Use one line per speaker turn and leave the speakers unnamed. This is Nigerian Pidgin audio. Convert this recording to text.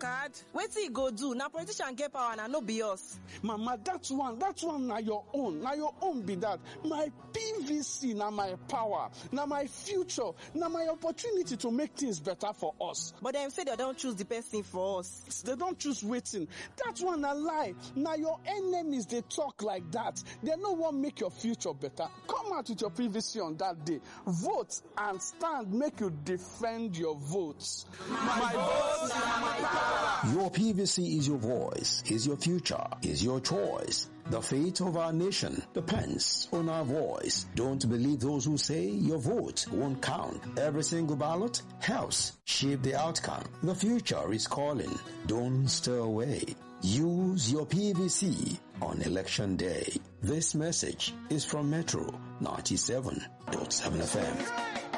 card? Wetin e go do? Na politician get power and no be us.
Mama, that one na your own. Na your own be that. My PVC na my power. Na my future. Na my opportunity to make things better for us.
But dem say they don't choose the person for us.
They don't choose waiting. That one na lie. Na your enemies they talk like that. They no want make your future better. Come out with your PVC on that day. Vote and stand. Make you defend your votes.
My vote na my power.
Your PVC is your voice, is your future, is your choice. The fate of our nation depends on our voice. Don't believe those who say your vote won't count. Every single ballot helps shape the outcome. The future is calling. Don't stir away. Use your PVC on election day. This message is from Metro 97.7 FM.